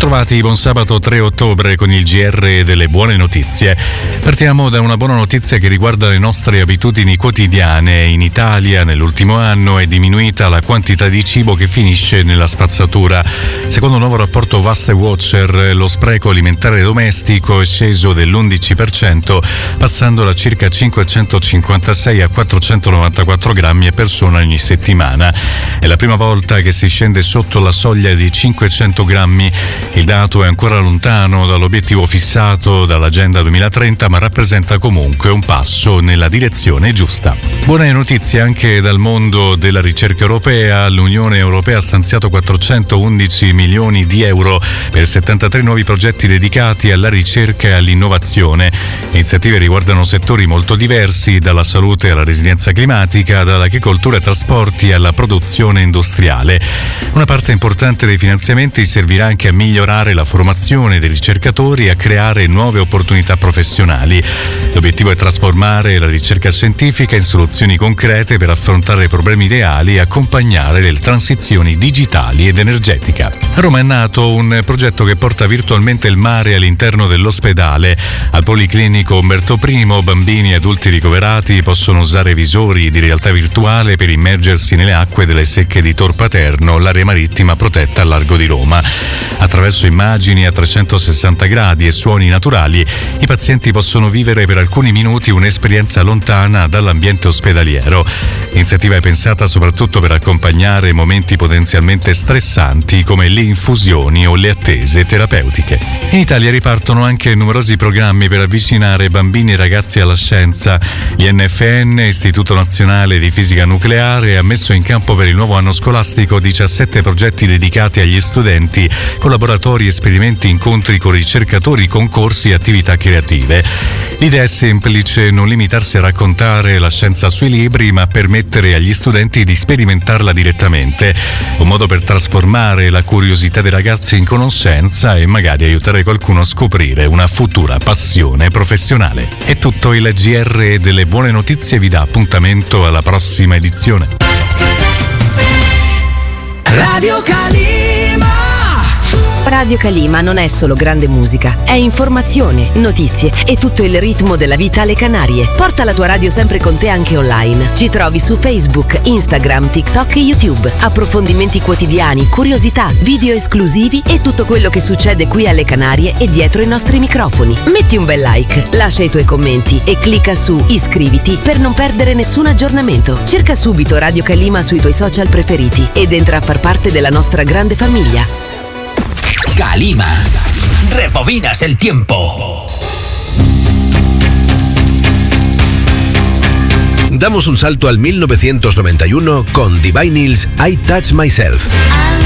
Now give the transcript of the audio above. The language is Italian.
Bentrovati, buon sabato 3 ottobre con il GR delle buone notizie. Partiamo da una buona notizia che riguarda le nostre abitudini quotidiane. In Italia nell'ultimo anno è diminuita la quantità di cibo che finisce nella spazzatura. Secondo un nuovo rapporto Vaste Watcher, lo spreco alimentare domestico è sceso dell'11%, passando da circa 556 a 494 grammi a persona ogni settimana. È la prima volta che si scende sotto la soglia di 500 grammi. Il dato è ancora lontano dall'obiettivo fissato dall'Agenda 2030, ma rappresenta comunque un passo nella direzione giusta. Buone notizie anche dal mondo della ricerca europea. L'Unione Europea ha stanziato 411 milioni di euro per 73 nuovi progetti dedicati alla ricerca e all'innovazione. Le iniziative riguardano settori molto diversi, dalla salute alla resilienza climatica, dall'agricoltura ai trasporti alla produzione industriale. Una parte importante dei finanziamenti servirà anche a migliorare la formazione dei ricercatori e a creare nuove opportunità professionali. L'obiettivo è trasformare la ricerca scientifica in soluzioni concrete per affrontare problemi reali e accompagnare le transizioni digitali ed energetica. A Roma è nato un progetto che porta virtualmente il mare all'interno dell'ospedale. Al Policlinico Umberto I, bambini e adulti ricoverati possono usare visori di realtà virtuale per immergersi nelle acque delle secche di Tor Paterno, l'area marittima protetta al largo di Roma. Attraverso immagini a 360 gradi e suoni naturali, i pazienti possono vivere per alcuni minuti un'esperienza lontana dall'ambiente ospedaliero. L'iniziativa è pensata soprattutto per accompagnare momenti potenzialmente stressanti come le infusioni o le attese terapeutiche. In Italia ripartono anche numerosi programmi per avvicinare bambini e ragazzi alla scienza. L'INFN, Istituto Nazionale di Fisica Nucleare, ha messo in campo per il nuovo anno scolastico 17 progetti dedicati agli studenti, con laboratori, esperimenti, incontri con ricercatori, concorsi e attività creative. L'idea è semplice: non limitarsi a raccontare la scienza sui libri, ma permettere agli studenti di sperimentarla direttamente. Un modo per trasformare la curiosità dei ragazzi in conoscenza e magari aiutare qualcuno a scoprire una futura passione professionale. È tutto. Il GR delle buone notizie vi dà appuntamento alla prossima edizione. Radio Calima. Radio Calima non è solo grande musica, è informazione, notizie e tutto il ritmo della vita alle Canarie. Porta la tua radio sempre con te anche online. Ci trovi su Facebook, Instagram, TikTok e YouTube. Approfondimenti quotidiani, curiosità, video esclusivi e tutto quello che succede qui alle Canarie e dietro i nostri microfoni. Metti un bel like, lascia i tuoi commenti e clicca su iscriviti per non perdere nessun aggiornamento. Cerca subito Radio Calima sui tuoi social preferiti ed entra a far parte della nostra grande famiglia. Calima, rebobinas el tiempo. Damos un salto al 1991 con Divinils I Touch Myself.